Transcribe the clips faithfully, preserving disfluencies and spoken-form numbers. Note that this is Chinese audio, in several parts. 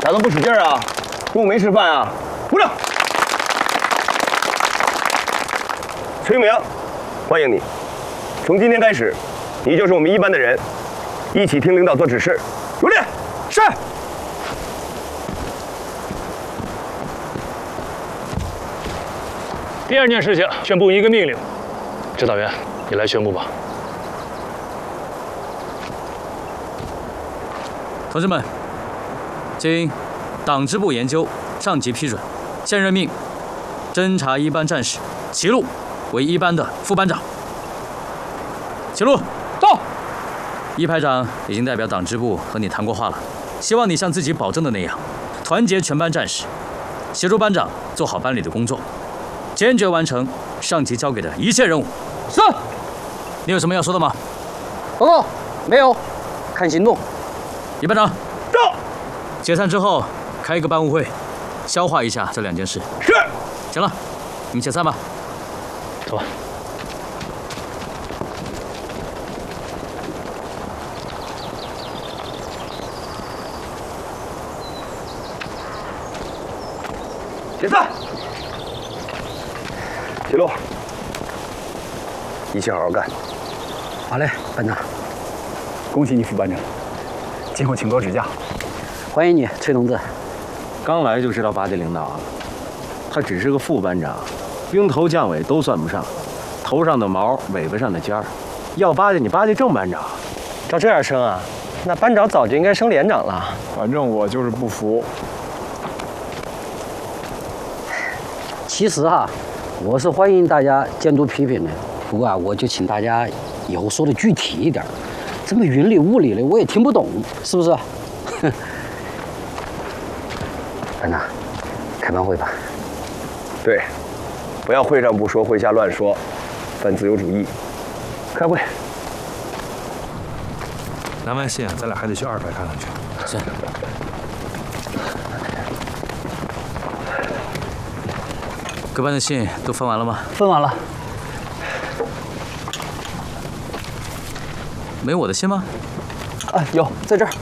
咋能不使劲啊？中午没吃饭啊？鼓掌！崔明，欢迎你。从今天开始，你就是我们一班的人，一起听领导做指示。入列。是。 第二件事情，宣布一个命令。指导员，你来宣布吧。 同志们，经党支部研究，上级批准，现任命侦察一班战士齐禄为一班的副班长。齐禄，到。一排长已经代表党支部和你谈过话了，希望你像自己保证的那样，团结全班战士，协助班长做好班里的工作，坚决完成上级交给的一切任务。是。你有什么要说的吗？ 报告，没有，看行动。 一班长， 到。 解散之后开一个班务会，消化一下这两件事。 是。 行了，你们解散吧。 走吧。 解散。齐禄，一切好好干。 好嘞，班长。 恭喜你副班长，今后请多指教。 欢迎你，崔同志。 刚来就知道巴结领导啊？他只是个副班长，兵头将尾都算不上，头上的毛，尾巴上的尖儿。要巴结你巴结正班长。 照这样升啊，那班长早就应该升连长了。 反正我就是不服。 其实哈、啊，我是欢迎大家监督批评的，不过啊，我就请大家以后说的具体一点，这么云里雾里的我也听不懂，是不是？班长，开班会吧。 对，不要会上不说，会下乱说，犯自由主义。开会。 拿完信啊，咱俩还得去二排看看去。 是。各班的信都分完了吗？ 分完了。 没我的信吗？ 啊，有，在这儿。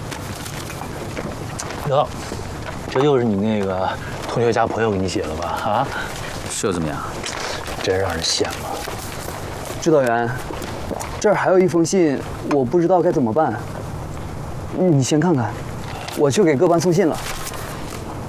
哟，这又是你那个同学家朋友给你写的吧？啊？ 是又怎么样？ 真让人羡慕。 指导员，这儿还有一封信，我不知道该怎么办。你先看看，我去给各班送信了。